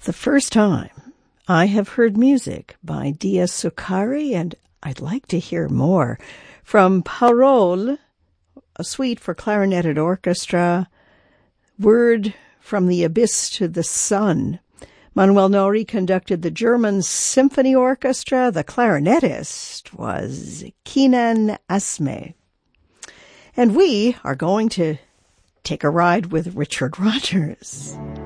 the first time I have heard music by Dia Succari, and I'd like to hear more from Parole, a suite for clarinet and orchestra, Word from the Abyss to the Sun. Manuel Nori conducted the German Symphony Orchestra. The clarinetist was Kenan Asme. And we are going to take a ride with Richard Rodgers.